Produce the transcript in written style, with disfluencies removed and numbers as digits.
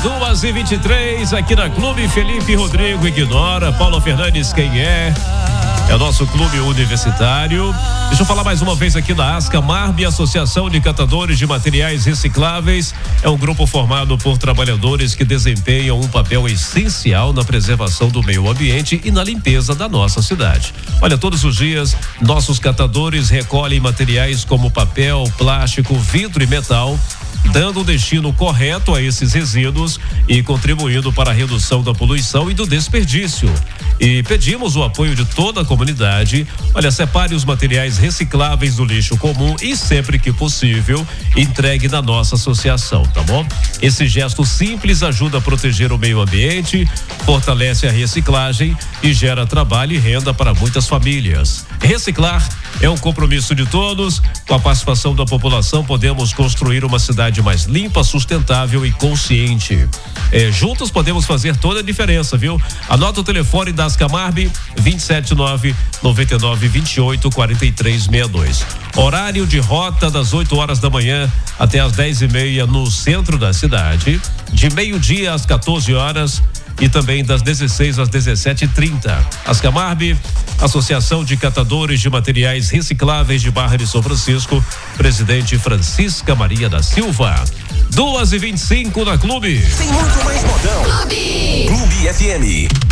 2h23 aqui na Clube. Felipe Rodrigo ignora. Paulo Fernandes, quem é? É o nosso clube universitário. Deixa eu falar mais uma vez aqui da Ascamarb, Associação de Catadores de Materiais Recicláveis. É um grupo formado por trabalhadores que desempenham um papel essencial na preservação do meio ambiente e na limpeza da nossa cidade. Olha, todos os dias, nossos catadores recolhem materiais como papel, plástico, vidro e metal, dando o destino correto a esses resíduos e contribuindo para a redução da poluição e do desperdício. E pedimos o apoio de toda a comunidade. Olha, separe os materiais recicláveis do lixo comum e, sempre que possível, entregue na nossa associação, tá bom? Esse gesto simples ajuda a proteger o meio ambiente, fortalece a reciclagem e gera trabalho e renda para muitas famílias. Reciclar é um compromisso de todos. Com a participação da população, podemos construir uma cidade mais limpa, sustentável e consciente. Juntos podemos fazer toda a diferença, viu? Anota o telefone da Ascamarb, 279-9928-4362. Horário de rota das 8 horas da manhã até as 10h30 no centro da cidade, de meio-dia às 14 horas e também das 16 às 17h30. Ascamarb, Associação de Catadores de Materiais Recicláveis de Barra de São Francisco, presidente Francisca Maria da Silva. 2h25 na Clube. Tem muito mais modão. Clube FM.